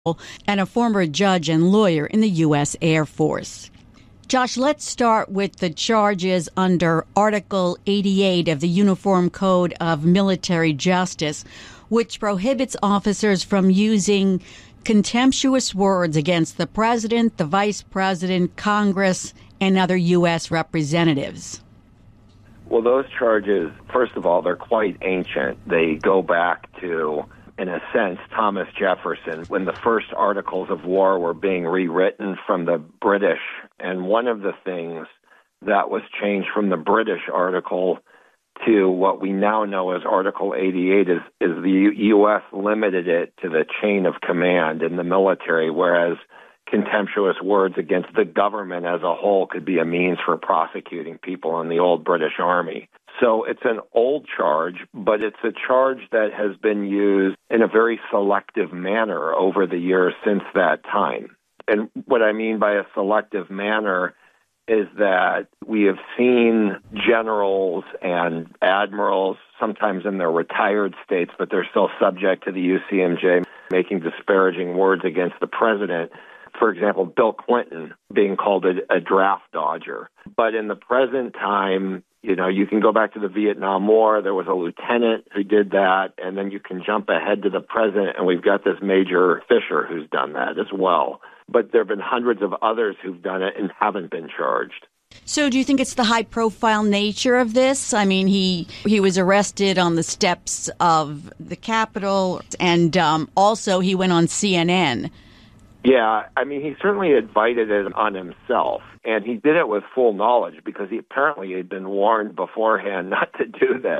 and a former judge and lawyer in the U.S. Air Force. Josh, let's start with the charges under Article 88 of the Uniform Code of Military Justice, which prohibits officers from using contemptuous words against the president, the vice president, Congress, and other U.S. representatives. Well, those charges, first of all, they're quite ancient. They go back to, in a sense, Thomas Jefferson, when the first articles of war were being rewritten from the British. And one of the things that was changed from the British article to what we now know as Article 88 is the U.S. limited it to the chain of command in the military, whereas contemptuous words against the government as a whole could be a means for prosecuting people in the old British Army. So it's an old charge, but it's a charge that has been used in a very selective manner over the years since that time. And what I mean by a selective manner is that we have seen generals and admirals, sometimes in their retired states, but they're still subject to the UCMJ, making disparaging words against the president. For example, Bill Clinton being called a draft dodger. But in the present time, you can go back to the Vietnam War. There was a lieutenant who did that, and then you can jump ahead to the president, and we've got this Major Fisher who's done that as well. But there have been hundreds of others who've done it and haven't been charged. So do you think it's the high-profile nature of this? I mean, he was arrested on the steps of the Capitol, and also he went on CNN. Yeah, I mean, he certainly invited it on himself, and he did it with full knowledge because he apparently had been warned beforehand not to do this.